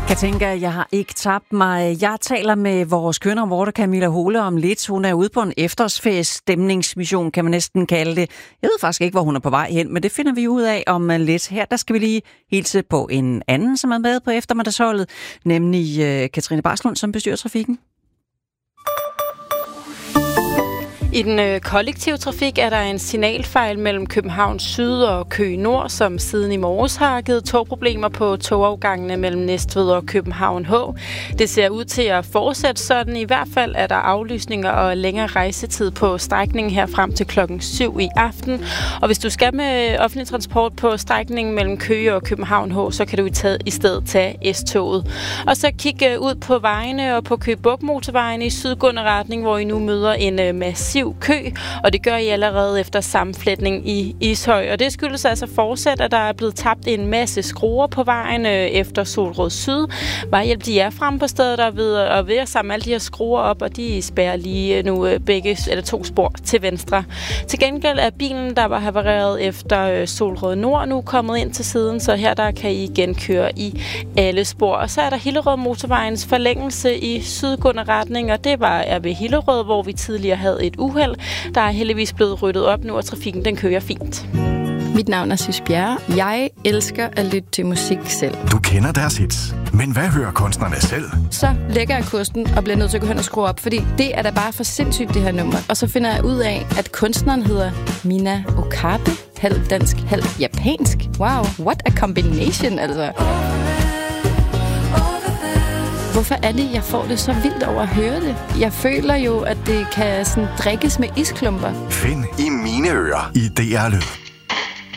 Katinka, jeg har ikke tabt mig. Jeg taler med vores skønne reporter Camilla Hole om lidt. Hun er ude på en efterårsfest stemningsmission, kan man næsten kalde det. Jeg ved faktisk ikke, hvor hun er på vej hen, men det finder vi ud af om lidt. Her der skal vi lige hilse på en anden, som er med på eftermiddagsholdet, nemlig Katrine Barslund, som bestyrer trafikken. I den kollektive trafik er der en signalfejl mellem København Syd og Køge Nord, som siden i morges har givet togproblemer på togafgangene mellem Næstved og København H. Det ser ud til at fortsætte sådan. I hvert fald er der aflysninger og længere rejsetid på strækningen her frem til 7 i aften. Og hvis du skal med offentlig transport på strækningen mellem Køge og København H, så kan du i stedet tage S-toget. Og så kigge ud på vejene og på Køge Bugt motorvejen i sydgående retning, hvor I nu møder en massiv kø, og det gør I allerede efter sammenflætning i Ishøj. Og det skyldes altså fortsat, at der er blevet tabt en masse skruer på vejen efter Solrød Syd. Vejhjælp, de er fremme på stedet og ved at samle alle de her skruer op, og de spærrer lige nu to spor til venstre. Til gengæld er bilen, der var havareret efter Solrød Nord, nu kommet ind til siden, så her der kan I igen køre i alle spor. Og så er der Hillerød motorvejens forlængelse i sydgående retning, og det er ved Hillerød, hvor vi tidligere havde et uheld. Der er heldigvis blevet ryddet op nu, og trafikken den kører fint. Mit navn er Sys Bjerre. Jeg elsker at lytte til musik selv. Du kender deres hits, men hvad hører kunstnerne selv? Så lægger jeg kursen og bliver nødt til at gå hen og skrue op, fordi det er da bare for sindssygt, det her nummer. Og så finder jeg ud af, at kunstneren hedder Mina Okabe. Halv dansk, halv japansk. Wow, what a combination, altså. Hvorfor er det, jeg får det så vildt over at høre det? Jeg føler jo, at det kan sådan drikkes med isklumper. Find i mine ører i DR Lyd.